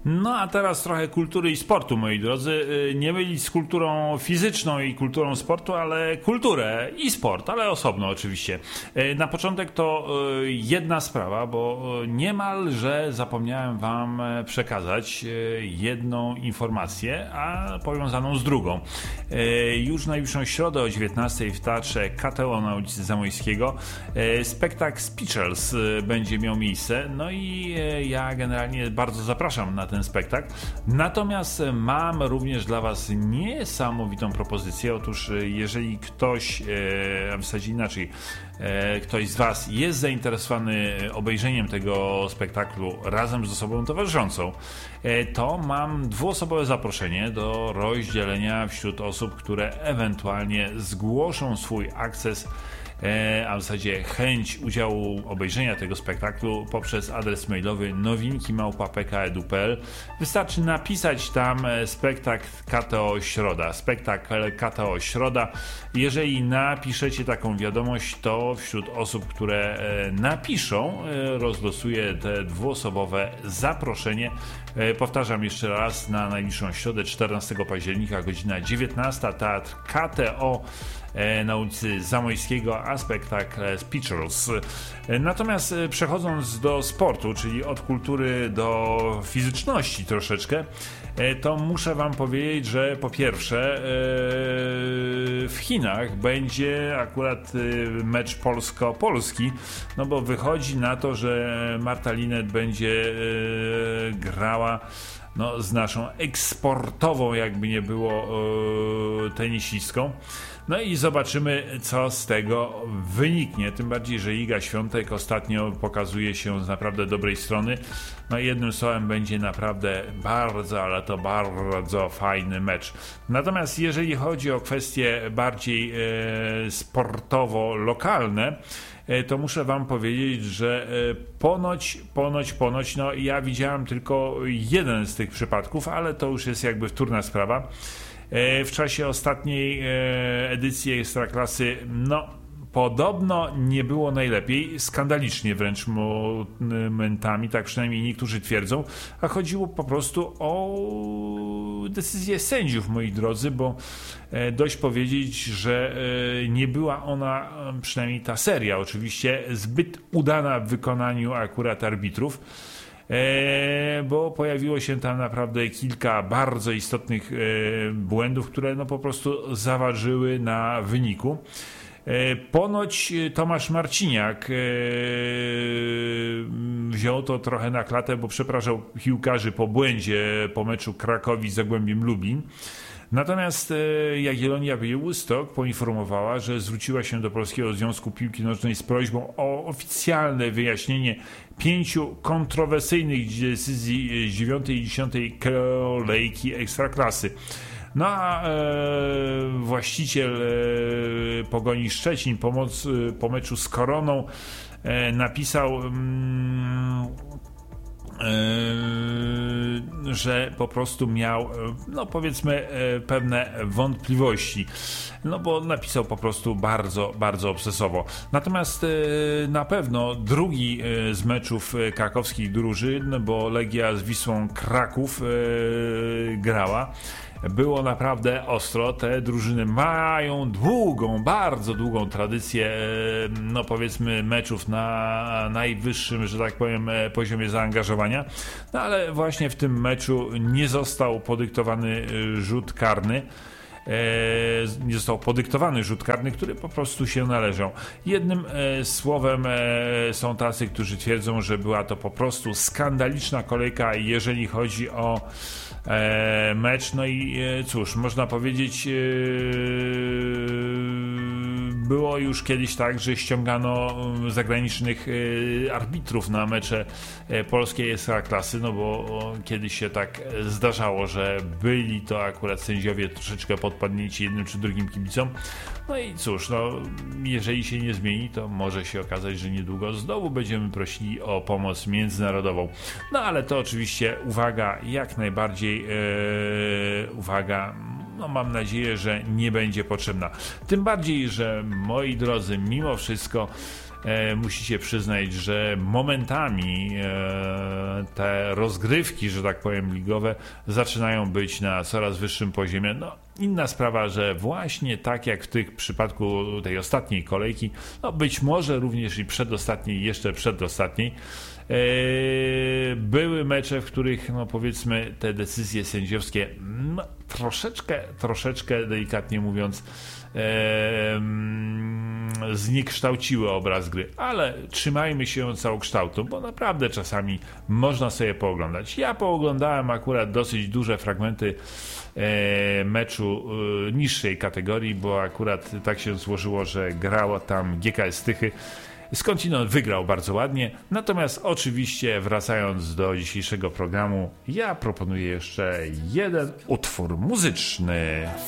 No a teraz trochę kultury i sportu, moi drodzy. Nie mylić z kulturą fizyczną i kulturą sportu, ale kulturę i sport, ale osobno oczywiście. Na początek to jedna sprawa, bo niemalże zapomniałem wam przekazać jedną informację, a powiązaną z drugą. Już najbliższą środę o 19:00 w Teatrze KTO na ulicy Zamojskiego spektakl Speechless będzie miał miejsce. No i ja generalnie bardzo zapraszam na ten spektakl. Natomiast mam również dla was niesamowitą propozycję. Otóż jeżeli ktoś, a w zasadzie inaczej, ktoś z was jest zainteresowany obejrzeniem tego spektaklu razem z osobą towarzyszącą, to mam dwuosobowe zaproszenie do rozdzielenia wśród osób, które ewentualnie zgłoszą swój akces, a w zasadzie chęć udziału obejrzenia tego spektaklu poprzez adres mailowy nowinki@pk.edu.pl. Wystarczy napisać tam spektakl KTO Środa. Spektakl KTO Środa. Jeżeli napiszecie taką wiadomość, to wśród osób, które napiszą, rozlosuję te dwuosobowe zaproszenie. Powtarzam jeszcze raz, na najbliższą środę 14 października, godzina 19, Teatr KTO na ulicy Zamojskiego, a spektakl Speechless. Natomiast przechodząc do sportu, czyli od kultury do fizyczności troszeczkę, to muszę wam powiedzieć, że po pierwsze w Chinach będzie akurat mecz polsko-polski, no bo wychodzi na to, że Marta Linet będzie grała z naszą eksportową, jakby nie było, tenisistką. No i zobaczymy, co z tego wyniknie. Tym bardziej, że Iga Świątek ostatnio pokazuje się z naprawdę dobrej strony. No jednym słowem będzie naprawdę bardzo, ale to bardzo fajny mecz. Natomiast jeżeli chodzi o kwestie bardziej sportowo-lokalne, to muszę wam powiedzieć, że ponoć, no ja widziałem tylko jeden z tych przypadków, ale to już jest jakby wtórna sprawa. W czasie ostatniej edycji Ekstraklasy, podobno nie było najlepiej, skandalicznie wręcz momentami, tak przynajmniej niektórzy twierdzą, a chodziło po prostu o decyzję sędziów, moi drodzy, bo dość powiedzieć, że nie była ona, przynajmniej ta seria oczywiście, zbyt udana w wykonaniu akurat arbitrów. Bo pojawiło się tam naprawdę kilka bardzo istotnych błędów, które po prostu zaważyły na wyniku. Ponoć Tomasz Marciniak wziął to trochę na klatę, bo przepraszał piłkarzy po błędzie po meczu Krakowi z Zagłębiem Lubin. Natomiast Jagiellonia Białystok poinformowała, że zwróciła się do Polskiego Związku Piłki Nożnej z prośbą o oficjalne wyjaśnienie 5 kontrowersyjnych decyzji z 9. i 10. kolejki Ekstraklasy. No a właściciel Pogoni Szczecin po meczu z Koroną napisał, że po prostu miał, powiedzmy, pewne wątpliwości, bo napisał po prostu bardzo, bardzo obsesowo. Natomiast na pewno drugi z meczów krakowskich drużyn, bo Legia z Wisłą Kraków grała, było naprawdę ostro. Te drużyny mają bardzo długą tradycję, powiedzmy, meczów na najwyższym, że tak powiem, poziomie zaangażowania. Ale właśnie w tym meczu nie został podyktowany rzut karny. Nie został podyktowany rzut karny, który po prostu się należał. Jednym słowem są tacy, którzy twierdzą, że była to po prostu skandaliczna kolejka, jeżeli chodzi o mecz. No i cóż, można powiedzieć, było już kiedyś tak, że ściągano zagranicznych arbitrów na mecze polskiej Ekstraklasy, bo kiedyś się tak zdarzało, że byli to akurat sędziowie troszeczkę podpadnięci jednym czy drugim kibicom. No i cóż, jeżeli się nie zmieni, to może się okazać, że niedługo znowu będziemy prosili o pomoc międzynarodową. Ale to oczywiście uwaga, jak najbardziej uwaga, mam nadzieję, że nie będzie potrzebna. Tym bardziej, że moi drodzy, mimo wszystko musicie przyznać, że momentami te rozgrywki, że tak powiem, ligowe zaczynają być na coraz wyższym poziomie. No, inna sprawa, że właśnie tak jak w tych przypadku tej ostatniej kolejki, no być może również i przedostatniej, jeszcze przedostatniej, były mecze, w których, no powiedzmy, te decyzje sędziowskie troszeczkę delikatnie mówiąc zniekształciły obraz gry, ale trzymajmy się całokształtu, bo naprawdę czasami można sobie pooglądać. Ja pooglądałem akurat dosyć duże fragmenty meczu niższej kategorii, bo akurat tak się złożyło, że grała tam GKS Tychy. Skądinąd wygrał bardzo ładnie, natomiast oczywiście wracając do dzisiejszego programu, ja proponuję jeszcze jeden utwór muzyczny.